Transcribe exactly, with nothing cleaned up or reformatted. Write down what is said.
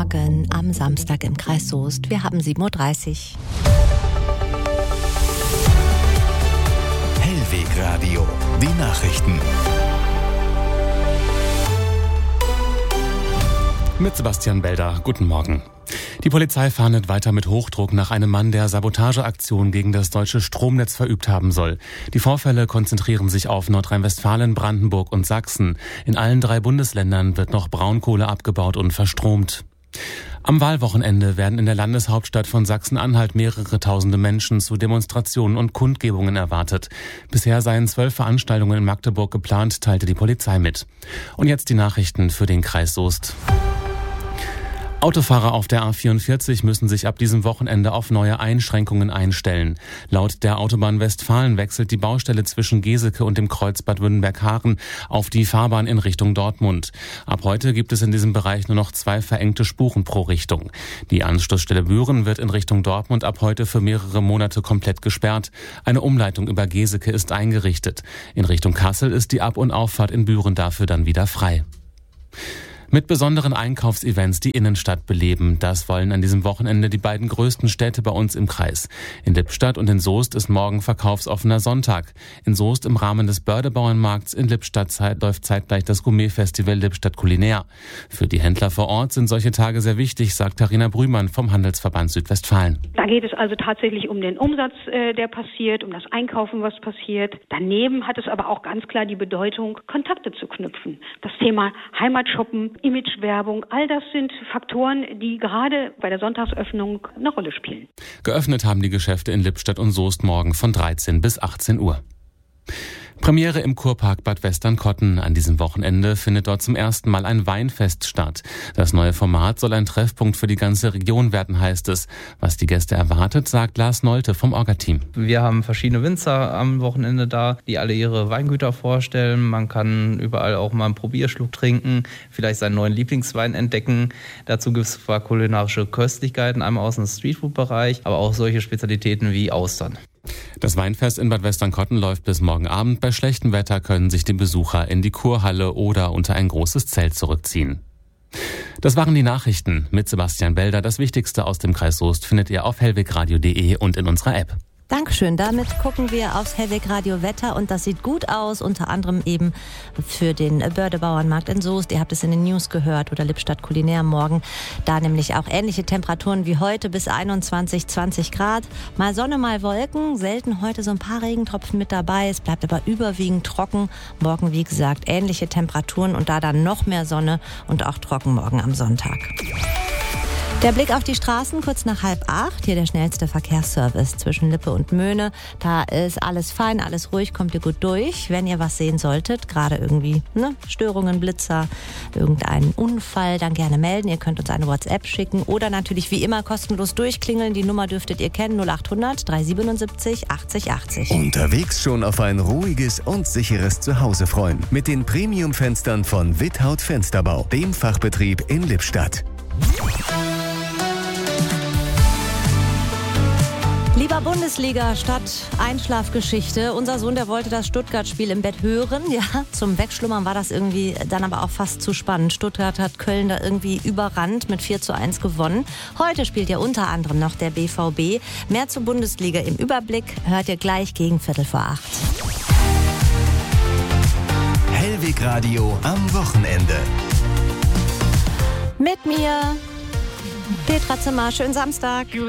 Morgen am Samstag im Kreis Soest. Wir haben sieben Uhr dreißig. Hellweg Radio, die Nachrichten. Mit Sebastian Belder, guten Morgen. Die Polizei fahndet weiter mit Hochdruck nach einem Mann, der Sabotageaktionen gegen das deutsche Stromnetz verübt haben soll. Die Vorfälle konzentrieren sich auf Nordrhein-Westfalen, Brandenburg und Sachsen. In allen drei Bundesländern wird noch Braunkohle abgebaut und verstromt. Am Wahlwochenende werden in der Landeshauptstadt von Sachsen-Anhalt mehrere tausende Menschen zu Demonstrationen und Kundgebungen erwartet. Bisher seien zwölf Veranstaltungen in Magdeburg geplant, teilte die Polizei mit. Und jetzt die Nachrichten für den Kreis Soest. Autofahrer auf der A vierundvierzig müssen sich ab diesem Wochenende auf neue Einschränkungen einstellen. Laut der Autobahn Westfalen wechselt die Baustelle zwischen Geseke und dem Kreuz Bad Württemberg-Haaren auf die Fahrbahn in Richtung Dortmund. Ab heute gibt es in diesem Bereich nur noch zwei verengte Spuren pro Richtung. Die Anschlussstelle Büren wird in Richtung Dortmund ab heute für mehrere Monate komplett gesperrt. Eine Umleitung über Geseke ist eingerichtet. In Richtung Kassel ist die Ab- und Auffahrt in Büren dafür dann wieder frei. Mit besonderen Einkaufsevents die Innenstadt beleben. Das wollen an diesem Wochenende die beiden größten Städte bei uns im Kreis. In Lippstadt und in Soest ist morgen verkaufsoffener Sonntag. In Soest im Rahmen des Bördebauernmarkts, in Lippstadt zeit, läuft zeitgleich das Gourmetfestival Lippstadt Kulinär. Für die Händler vor Ort sind solche Tage sehr wichtig, sagt Carina Brühmann vom Handelsverband Südwestfalen. Da geht es also tatsächlich um den Umsatz, äh, der passiert, um das Einkaufen, was passiert. Daneben hat es aber auch ganz klar die Bedeutung, Kontakte zu knüpfen. Das Thema Heimatshoppen, Imagewerbung, all das sind Faktoren, die gerade bei der Sonntagsöffnung eine Rolle spielen. Geöffnet haben die Geschäfte in Lippstadt und Soest morgen von dreizehn bis achtzehn Uhr. Premiere im Kurpark Bad Westernkotten. An diesem Wochenende findet dort zum ersten Mal ein Weinfest statt. Das neue Format soll ein Treffpunkt für die ganze Region werden, heißt es. Was die Gäste erwartet, sagt Lars Nolte vom Orga-Team. Wir haben verschiedene Winzer am Wochenende da, die alle ihre Weingüter vorstellen. Man kann überall auch mal einen Probierschluck trinken, vielleicht seinen neuen Lieblingswein entdecken. Dazu gibt es zwar kulinarische Köstlichkeiten, einmal aus dem Streetfood-Bereich, aber auch solche Spezialitäten wie Austern. Das Weinfest in Bad Westernkotten läuft bis morgen Abend. Bei schlechtem Wetter können sich die Besucher in die Kurhalle oder unter ein großes Zelt zurückziehen. Das waren die Nachrichten mit Sebastian Belder. Das Wichtigste aus dem Kreis Soest findet ihr auf hellwegradio punkt de und in unserer App. Dankeschön. Damit gucken wir aufs Hellweg Radio Wetter und das sieht gut aus, unter anderem eben für den Bördebauernmarkt in Soest. Ihr habt es in den News gehört oder Lippstadt Kulinär morgen. Da nämlich auch ähnliche Temperaturen wie heute bis einundzwanzig, zwanzig Grad. Mal Sonne, mal Wolken. Selten heute so ein paar Regentropfen mit dabei. Es bleibt aber überwiegend trocken. Morgen, wie gesagt, ähnliche Temperaturen und da dann noch mehr Sonne und auch trocken morgen am Sonntag. Der Blick auf die Straßen kurz nach halb acht. Hier der schnellste Verkehrsservice zwischen Lippe und Möhne. Da ist alles fein, alles ruhig, kommt ihr gut durch. Wenn ihr was sehen solltet, gerade irgendwie ne, Störungen, Blitzer, irgendeinen Unfall, dann gerne melden. Ihr könnt uns eine WhatsApp schicken oder natürlich wie immer kostenlos durchklingeln. Die Nummer dürftet ihr kennen, null acht hundert, dreihundertsiebenundsiebzig, achtzig achtzig. Unterwegs schon auf ein ruhiges und sicheres Zuhause freuen. Mit den Premium-Fenstern von Without Fensterbau, dem Fachbetrieb in Lippstadt. Lieber Bundesliga statt Einschlafgeschichte. Unser Sohn, der wollte das Stuttgart-Spiel im Bett hören. Ja, zum Wegschlummern war das irgendwie dann aber auch fast zu spannend. Stuttgart hat Köln da irgendwie überrannt, mit vier zu eins gewonnen. Heute spielt ja unter anderem noch der B V B. Mehr zur Bundesliga im Überblick hört ihr gleich gegen Viertel vor acht. Hellweg Radio am Wochenende. Mit mir, Petra Zimmer. Schönen Samstag.